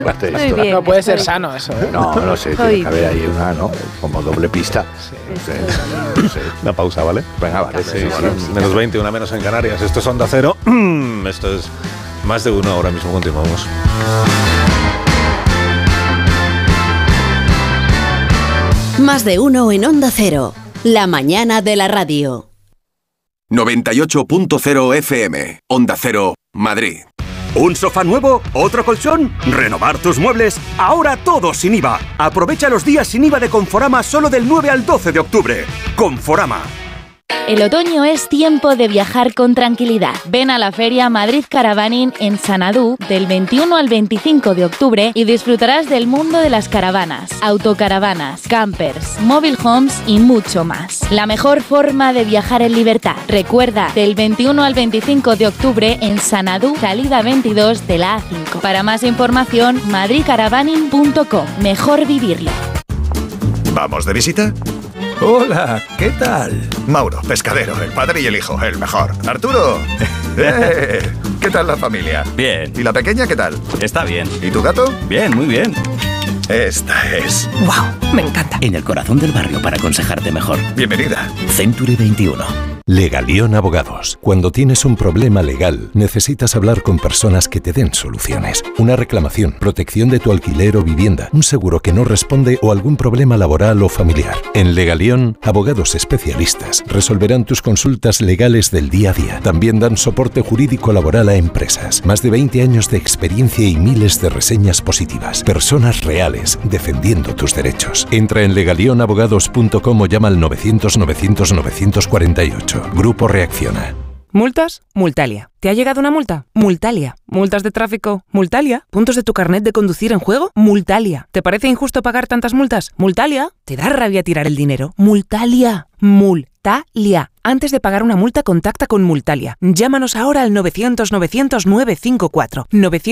No puede ser sano eso, ¿eh? No sé, tiene que haber ahí una, ¿no? Como doble pista. No sé. Una pausa, ¿vale? Venga, vale. Sí. Menos 20, una menos en Canarias. Esto es Onda Cero. Esto es Más de Uno. Ahora mismo continuamos. Más de Uno en Onda Cero. La mañana de la radio. 98.0 FM. Onda Cero, Madrid. ¿Un sofá nuevo? ¿Otro colchón? ¿Renovar tus muebles? Ahora todo sin IVA. Aprovecha los días sin IVA de Conforama solo del 9 al 12 de octubre. Conforama. El otoño es tiempo de viajar con tranquilidad. Ven a la feria Madrid Caravaning en Sanadú del 21 al 25 de octubre y disfrutarás del mundo de las caravanas, autocaravanas, campers, mobile homes y mucho más. La mejor forma de viajar en libertad. Recuerda, del 21 al 25 de octubre en Sanadú, salida 22 de la A5. Para más información, madridcaravaning.com. Mejor vivirlo. ¿Vamos de visita? Hola, ¿qué tal? Mauro, pescadero, el padre y el hijo, el mejor. Arturo, ¿qué tal la familia? Bien. ¿Y la pequeña qué tal? Está bien. ¿Y tu gato? Bien, muy bien. Esta es... ¡Wow! Me encanta. En el corazón del barrio para aconsejarte mejor. Bienvenida. Century 21. Legalión Abogados. Cuando tienes un problema legal, necesitas hablar con personas que te den soluciones. Una reclamación, protección de tu alquiler o vivienda, un seguro que no responde o algún problema laboral o familiar. En Legalión, abogados especialistas resolverán tus consultas legales del día a día. También dan soporte jurídico laboral a empresas. Más de 20 años de experiencia y miles de reseñas positivas. Personas reales defendiendo tus derechos. Entra en legalionabogados.com o llama al 900-900-948. Grupo Reacciona. ¿Multas? Multalia. ¿Te ha llegado una multa? Multalia. ¿Multas de tráfico? Multalia. ¿Puntos de tu carnet de conducir en juego? Multalia. ¿Te parece injusto pagar tantas multas? Multalia. ¿Te da rabia tirar el dinero? Multalia. Multalia. Antes de pagar una multa, contacta con Multalia. Llámanos ahora al 900-900-954.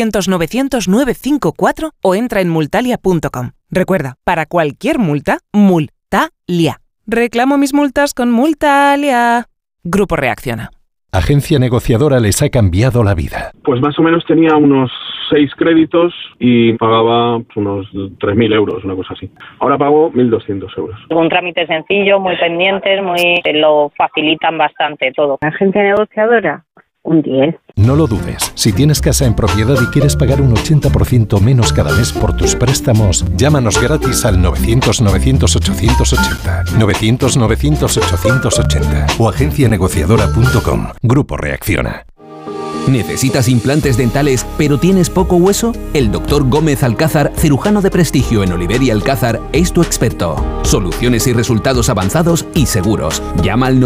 900-900-954 o entra en multalia.com. Recuerda, para cualquier multa, Multalia. Reclamo mis multas con Multalia. Grupo Reacciona. Agencia Negociadora les ha cambiado la vida. Pues más o menos tenía unos 6 créditos y pagaba unos 3.000 euros, una cosa así. Ahora pago 1.200 euros. Un trámite sencillo, muy pendientes, lo facilitan bastante todo. Agencia Negociadora, un 10. No lo dudes. Si tienes casa en propiedad y quieres pagar un 80% menos cada mes por tus préstamos, llámanos gratis al 900-900-880. 900-900-880 o agencianegociadora.com. Grupo Reacciona. ¿Necesitas implantes dentales pero tienes poco hueso? El Dr. Gómez Alcázar, cirujano de prestigio en Oliver y Alcázar, es tu experto. Soluciones y resultados avanzados y seguros. Llama al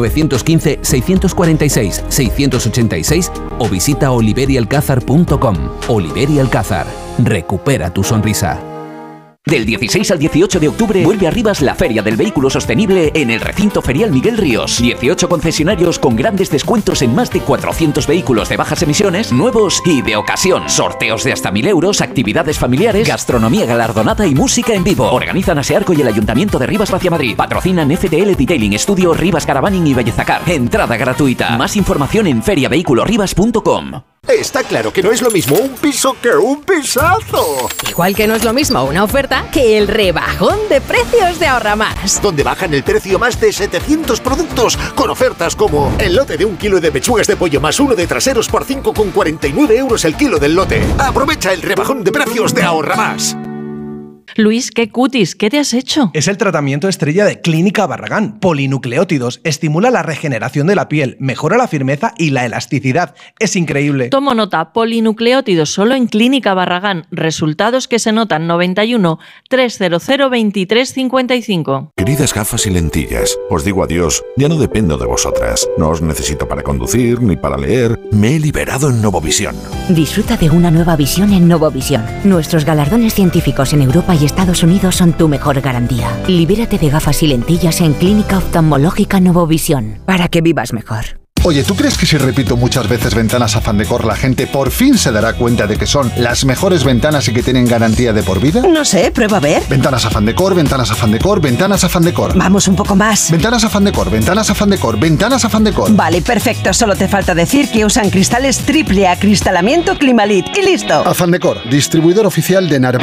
915-646-686 o visita oliverialcázar.com. Oliver y Alcázar. Recupera tu sonrisa. Del 16 al 18 de octubre vuelve a Rivas la Feria del Vehículo Sostenible en el Recinto Ferial Miguel Ríos. 18 concesionarios con grandes descuentos en más de 400 vehículos de bajas emisiones, nuevos y de ocasión. Sorteos de hasta 1.000 euros, actividades familiares, gastronomía galardonada y música en vivo. Organizan Asearco y el Ayuntamiento de Rivas Vacia Madrid. Patrocinan FTL Detailing, Estudio Rivas Caravaning y Bellezacar. Entrada gratuita. Más información en feriavehiculorrivas.com. Está claro que no es lo mismo un piso que un pisazo. Igual que no es lo mismo una oferta que el rebajón de precios de Ahorra Más. Donde bajan el precio más de 700 productos con ofertas como el lote de 1 kilo de pechugas de pollo más 1 de traseros por 5,49 euros el kilo del lote. Aprovecha el rebajón de precios de Ahorra Más. Luis, qué cutis, ¿qué te has hecho? Es el tratamiento estrella de Clínica Barragán. Polinucleótidos, estimula la regeneración de la piel, mejora la firmeza y la elasticidad. Es increíble. Tomo nota, polinucleótidos solo en Clínica Barragán. Resultados que se notan 91 300 2355. Queridas gafas y lentillas, os digo adiós, ya no dependo de vosotras. No os necesito para conducir ni para leer. Me he liberado en Novovisión. Disfruta de una nueva visión en Novovisión. Nuestros galardones científicos en Europa y Estados Unidos son tu mejor garantía. Libérate de gafas y lentillas en Clínica Oftalmológica Novovisión para que vivas mejor. Oye, ¿tú crees que si repito muchas veces Ventanas Afán Decor, la gente por fin se dará cuenta de que son las mejores ventanas y que tienen garantía de por vida? No sé, prueba a ver. Ventanas Afán Decor, Ventanas Afán Decor, Ventanas Afán Decor. Vamos un poco más. Ventanas Afán Decor, Ventanas Afán Decor, Ventanas Afán Decor. Vale, perfecto. Solo te falta decir que usan cristales triple acristalamiento Climalit y listo. Afán Decor, distribuidor oficial de Narváez.